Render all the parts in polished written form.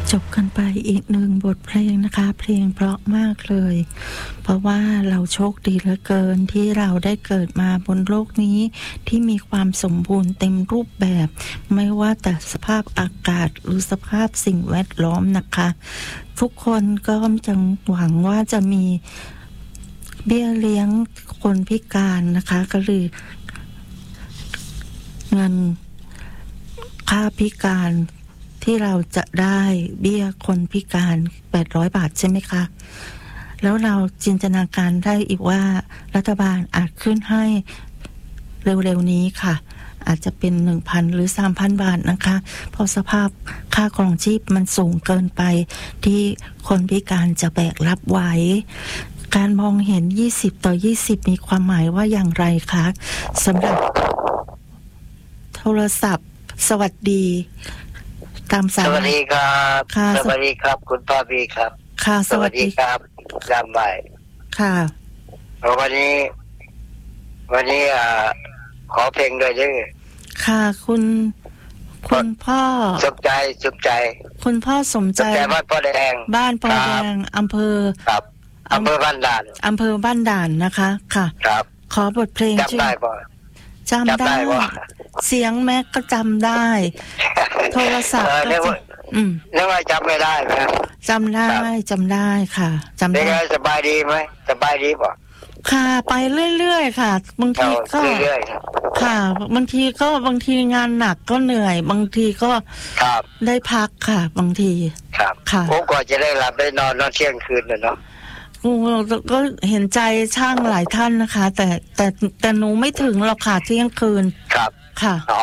จบกันไปอีกหนึ่งบทเพลงนะคะเพลงเพราะมากเลยเพราะว่าเราโชคดีเหลือเกินที่เราได้เกิดมาบนโลกนี้ที่มีความสมบูรณ์เต็มรูปแบบไม่ว่าแต่สภาพอากาศหรือสภาพสิ่งแวดล้อมนะคะทุกคนก็จะหวังว่าจะมีเบี้ยเลี้ยงคนพิการนะคะก็คือเงินค่าพิการที่เราจะได้เบี้ยคนพิการ800 บาทใช่ไหมคะแล้วเราจินตนาการได้อีกว่ารัฐบาลอาจขึ้นให้เร็วๆนี้ค่ะอาจจะเป็น 1,000 หรือ 3,000 บาทนะคะเพราะสภาพค่าครองชีพมันสูงเกินไปที่คนพิการจะแบกรับไหวการมองเห็น20/20มีความหมายว่าอย่างไรคะสำหรับโทรศัพท์สวัสดีตามสายสวัสดีครับสวัสดีครับคุณพ่อพี่ครับค่ะสวัสดีครับยามบ่ายค่ะวันนี้ขอเพลงด้วยด้วยค่ะคุณพ่อสมใจคุณพ่อสมใจบ้านปอแดงอำเภอครับอำเภอบ้านด่านนะคะค่ะครับขอบทเพลงจำได้ป่ะจำได้เสียงแม็กก็จำได้โทรศัพท์ก็แล้วว่าจำไม่ได้ไหมจำได้ค่ะจำได้สบายดีไหมสบายดีป่ะค่ะไปเรื่อยๆค่ะบางทีก็เรื่อยๆค่ะบางทีงานหนักก็เหนื่อยบางทีก็ได้พักค่ะบางทีครับค่ะผมก็จะได้หลับได้นอนเที่ยงคืนเลยเนาะก็เห็นใจช่างหลายท่านนะคะแต่หนูไม่ถึงหรอกค่ะเที่ยงคืนครับค่ะอ๋อ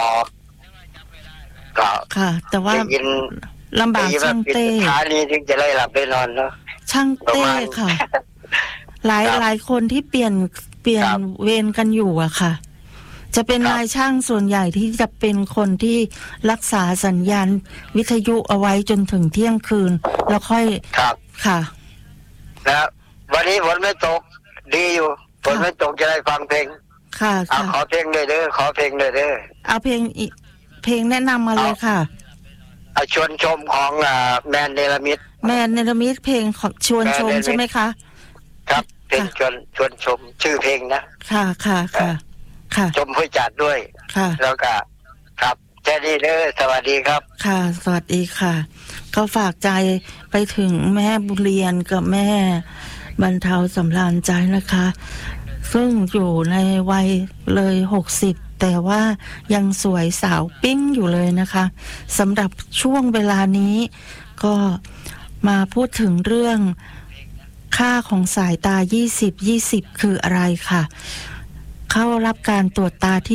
ค่ะแต่ว่าลำบากช่างเต้ขานี้ถึงจะได้หลับได้นอนเนาะช่างเต้ค่ะหลายคนที่เปลี่ยนเวรกันอยู่อะค่ะจะเป็นนายช่างส่วนใหญ่ที่จะเป็นคนที่รักษาสัญญาณวิทยุเอาไว้จนถึงเที่ยงคืนแล้วค่อยค่ะแล้ววันนี้ฝนไม่ตกดีอยู่ฝนไม่ตกจะได้ฟังเพลงค่ะขอเพลงเลยเด้อเอาเพลงแนะนำมาเลยค่ะชวนชมของแมนเนลมิตเพลงชวนชมใช่ไหมคะครับเพลงชวนชมชื่อเพลงนะค่ะชมผู้จัดด้วยค่ะแล้วก็ครับแค่นี้เด้อสวัสดีครับค่ะสวัสดีค่ะก็ฝากใจไปถึงแม่บุญเรียนกับแม่บรรเทาสำราญใจนะคะซึ่งอยู่ในวัยเลย60แต่ว่ายังสวยสาวปิ้งอยู่เลยนะคะสำหรับช่วงเวลานี้ก็มาพูดถึงเรื่องค่าของสายตา20/20คืออะไรค่ะเข้ารับการตรวจตาที่